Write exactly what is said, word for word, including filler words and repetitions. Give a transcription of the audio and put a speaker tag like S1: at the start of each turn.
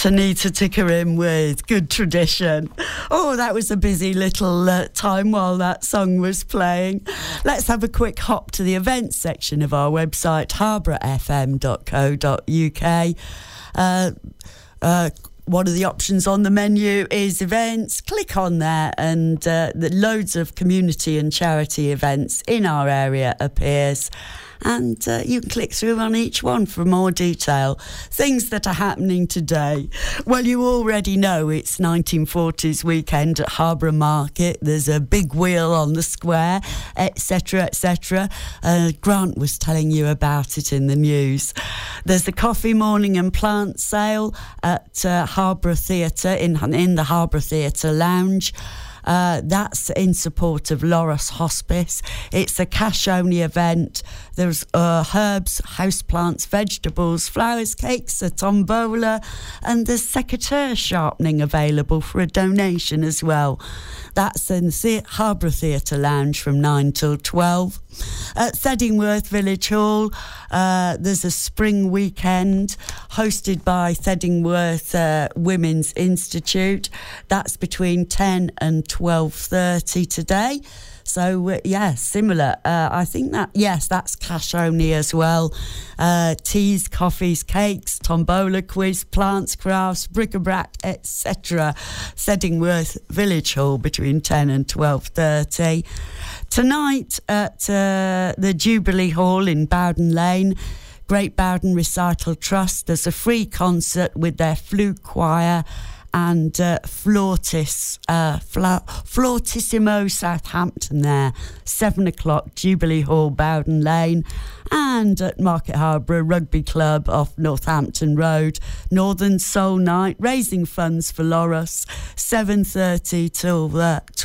S1: Tanita Tikarim with Good Tradition. Oh, that was a busy little uh, time while that song was playing. Let's have a quick hop to the events section of our website, harborough f m dot co dot u k. Uh, uh, one of the options on the menu is events. Click on there and uh, the loads of community and charity events in our area appears. And uh, you can click through on each one for more detail. Things that are happening today. Well, you already know it's nineteen forties weekend at Harborough Market. There's a big wheel on the square, et cetera, et cetera. Uh, Grant was telling you about it in the news. There's the coffee morning and plant sale at uh, Harborough Theatre, in, in the Harborough Theatre Lounge. Uh, that's in support of Loris Hospice. It's a cash-only event. There's uh, herbs, houseplants, vegetables, flowers, cakes, a tombola, and there's secateurs sharpening available for a donation as well. That's in the Harborough Theatre Lounge from nine till twelve. At Theddingworth Village Hall, uh, there's a spring weekend hosted by Theddingworth uh, Women's Institute. That's between ten and twelve thirty today. So, uh, yeah, similar. Uh, I think that, yes, that's cash only as well. Uh, teas, coffees, cakes, tombola quiz, plants, crafts, bric-a-brac, et cetera. Theddingworth Village Hall between ten and twelve thirty. Tonight at uh, the Jubilee Hall in Bowden Lane, Great Bowden Recital Trust, there's a free concert with their flute choir and uh, Flautis, uh, Fla- Flautissimo Southampton there, seven o'clock, Jubilee Hall, Bowden Lane, and at Market Harborough Rugby Club off Northampton Road, Northern Soul Night, raising funds for Loris, seven thirty till uh,